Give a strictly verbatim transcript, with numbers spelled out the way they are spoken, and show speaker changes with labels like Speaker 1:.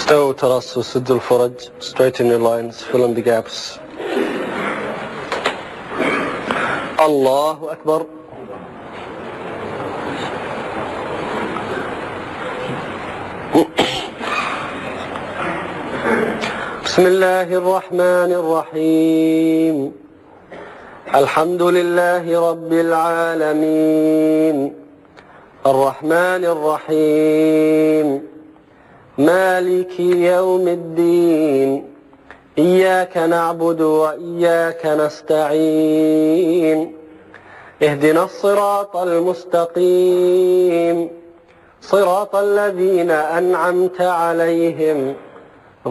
Speaker 1: استووا تراصوا سدوا الفرج. Straighten your lines, fill in the gaps. الله أكبر. بسم الله الرحمن الرحيم. الحمد لله رب العالمين الرحمن الرحيم مالك يوم الدين إياك نعبد وإياك نستعين اهدنا الصراط المستقيم صراط الذين أنعمت عليهم